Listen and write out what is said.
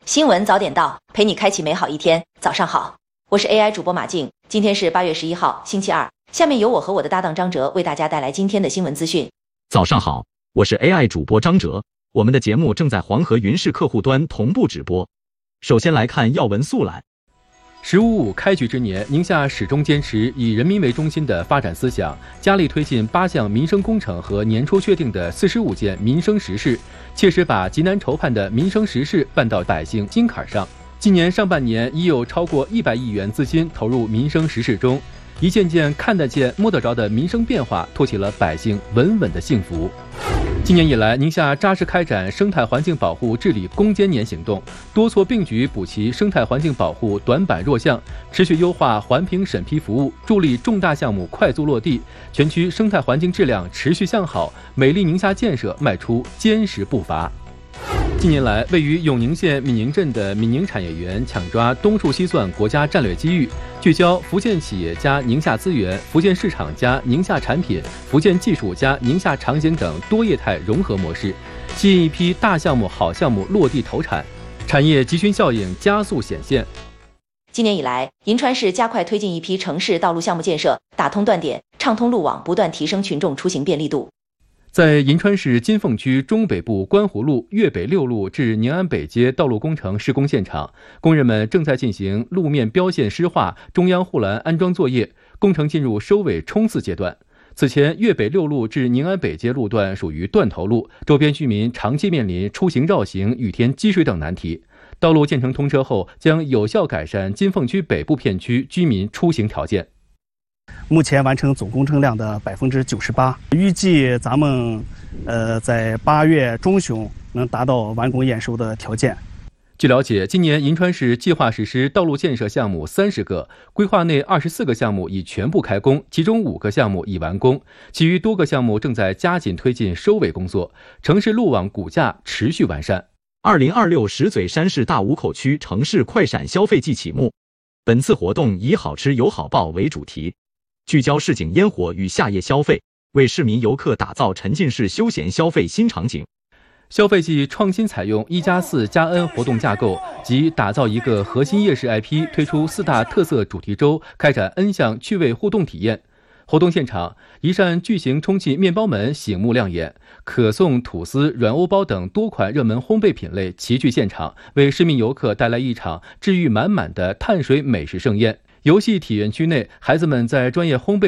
新闻早点到，陪你开启美好一天。早上好，我是 AI 主播马静，今天是8月11号，星期二。下面由我和我的搭档张哲为大家带来今天的新闻资讯。 早上好，我是 AI 主播张哲，我们的节目正在黄河云视客户端同步直播。首先来看要闻速览。 “15+5”开局之年，宁夏始终坚持以人民为中心的发展思想，加力推进8项民生工程和年初确定的45件民生实事，切实把急难愁盼的民生实事办到百姓心坎上。今年上半年已有超过100亿元资金投入民生实事中，一件件看得见摸得着的民生变化，托起了百姓稳稳的幸福。今年以来，宁夏扎实开展生态环境保护治理攻坚年行动，多措并举补齐生态环境保护短板弱项，持续优化环评审批服务，助力重大项目快速落地，全区生态环境质量持续向好，美丽宁夏建设迈出坚实步伐。近年来，位于永宁县闽宁镇的闽宁产业园抢抓东数西算国家战略机遇，聚焦福建企业加宁夏资源、福建市场加宁夏产品、福建技术加宁夏场景等多业态融合模式，吸引一批大项目好项目落地投产，产业集群效应加速显现。 今年以来，银川市加快推进一批城市道路项目建设，打通断点，畅通路网，不断提升群众出行便利度。 在银川市金凤区中北部观湖路粤北6路至宁安北街道路工程施工现场，工人们正在进行路面标线湿化、中央护栏安装作业，工程进入收尾冲刺阶段。此前，粤北6路至宁安北街路段属于断头路，周边居民长期面临出行绕行、雨天积水等难题。道路建成通车后，将有效改善金凤区北部片区居民出行条件。 目前完成总工程量的98%，预计咱们在8月中旬能达到完工验收的条件。 据了解，今年银川市计划实施道路建设项目30个，规划内24个项目已全部开工，其中5个项目已完工，其余多个项目正在加紧推进收尾工作，城市路网骨架持续完善。 2026石嘴山市大武口区城市快闪消费季启幕，本次活动以好吃有好报为主题，聚焦市井烟火与夏夜消费，为市民游客打造沉浸式休闲消费新场景。 消费季创新采用1+4+N 活动架构，即打造一个核心夜市 IP， 推出4大特色主题周，开展 N 项趣味互动体验。活动现场，一扇巨型充气面包门醒目亮眼，可颂、吐司、软欧包等多款热门烘焙品类齐聚现场，为市民游客带来一场治愈满满的碳水美食盛宴。游戏体验区内，孩子们在专业烘焙